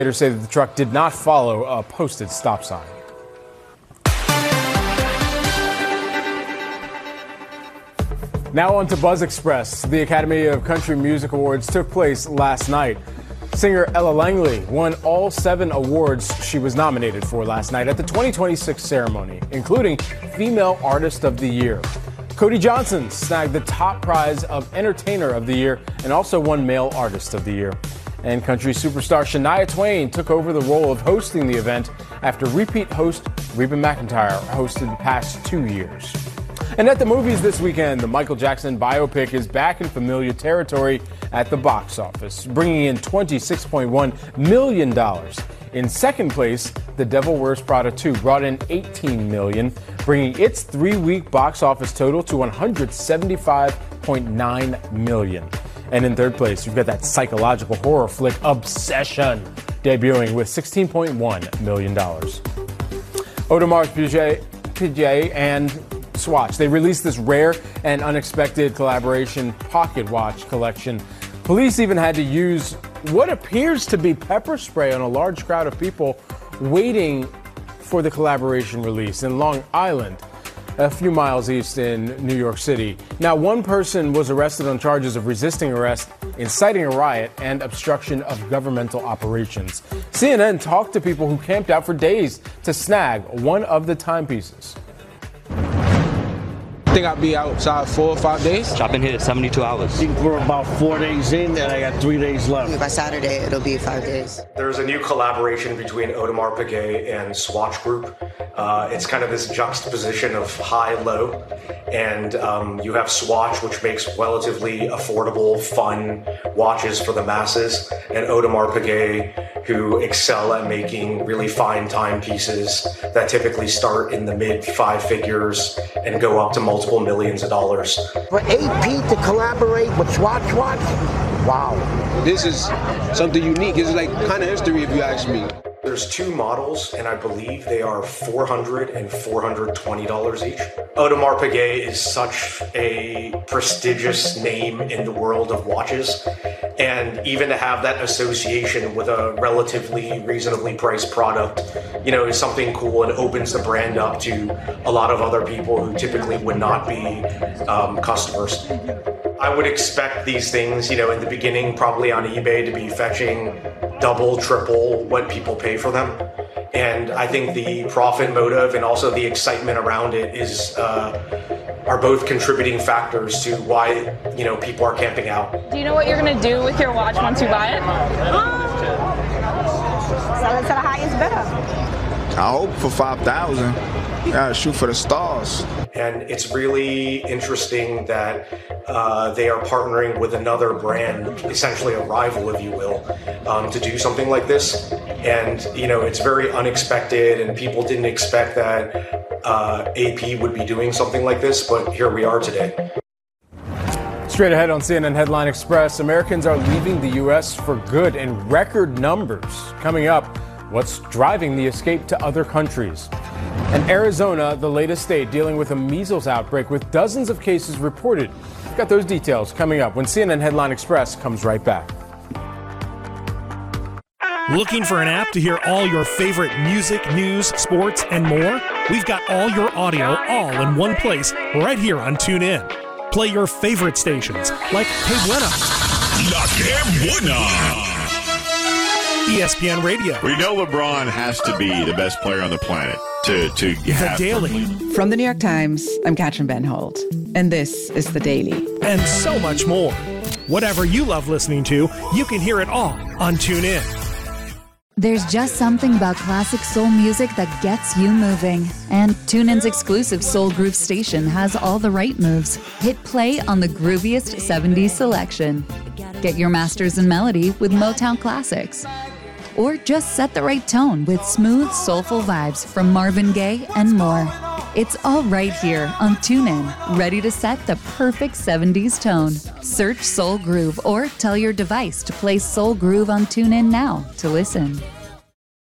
Investigators say that the truck did not follow a posted stop sign. Now on to Buzz Express. The Academy of Country Music Awards took place last night. Singer Ella Langley won all 7 awards she was nominated for last night at the 2026 ceremony, including Female Artist of the Year. Cody Johnson snagged the top prize of Entertainer of the Year and also won Male Artist of the Year. And country superstar Shania Twain took over the role of hosting the event after repeat host Reba McEntire hosted the past 2 years. And at the movies this weekend, the Michael Jackson biopic is back in familiar territory at the box office, bringing in $26.1 million. In second place, The Devil Wears Prada 2 brought in $18 million, bringing its 3-week box office total to $175.9 million. And in third place, you've got that psychological horror flick Obsession, debuting with $16.1 million. Audemars Piguet and Swatch. They released this rare and unexpected collaboration pocket watch collection. Police even had to use what appears to be pepper spray on a large crowd of people waiting for the collaboration release in Long Island, a few miles east in New York City. Now, one person was arrested on charges of resisting arrest, inciting a riot, and obstruction of governmental operations. CNN talked to people who camped out for days to snag one of the timepieces. I think I'll be outside 4 or 5 days. I've been here 72 hours. We're about 4 days in, and I got 3 days left. By Saturday, it'll be 5 days. There's a new collaboration between Audemars Piguet and Swatch Group. It's kind of this juxtaposition of high-low, and you have Swatch, which makes relatively affordable, fun watches for the masses, and Audemars Piguet, who excel at making really fine timepieces that typically start in the mid-5 figures and go up to multiple millions of dollars. For AP to collaborate with Swatch Watch, wow. This is something unique. This is like kind of history if you ask me. There's 2 models, and I believe they are $400 and $420 each. Audemars Piguet is such a prestigious name in the world of watches, and even to have that association with a relatively reasonably priced product, is something cool and opens the brand up to a lot of other people who typically would not be customers. I would expect these things, in the beginning, probably on eBay to be fetching double, triple what people pay for them. And I think the profit motive and also the excitement around it are both contributing factors to why, people are camping out. Do you know what you're going to do with your watch once you buy it? Sell it to the highest bidder. I hope for 5,000. Yeah, shoot for the stars. And it's really interesting that they are partnering with another brand, essentially a rival, if you will, to do something like this. And, it's very unexpected, and people didn't expect that AP would be doing something like this, but here we are today. Straight ahead on CNN Headline Express, Americans are leaving the U.S. for good in record numbers. Coming up, what's driving the escape to other countries? And Arizona, the latest state dealing with a measles outbreak with dozens of cases reported. We've got those details coming up when CNN Headline Express comes right back. Looking for an app to hear all your favorite music, news, sports, and more? We've got all your audio all in one place right here on TuneIn. Play your favorite stations like Que Buena, La Que Buena, ESPN Radio. We know LeBron has to be the best player on the planet to The Daily. From the New York Times, I'm Katrin Benhold, and this is The Daily. And so much more. Whatever you love listening to, you can hear it all on TuneIn. There's just something about classic soul music that gets you moving. And TuneIn's exclusive Soul Groove station has all the right moves. Hit play on the grooviest 70s selection. Get your masters in melody with Motown Classics. Or just set the right tone with smooth, soulful vibes from Marvin Gaye and more. It's all right here on TuneIn, ready to set the perfect 70s tone. Search Soul Groove or tell your device to play Soul Groove on TuneIn now to listen.